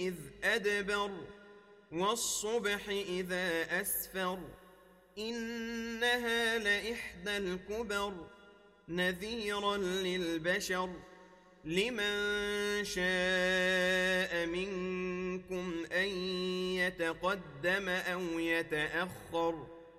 إذ أدبر والصبح إذا أسفر إنها لإحدى الكبر نذيرا للبشر لمن شاء منكم أن يتقدم أو يتأخر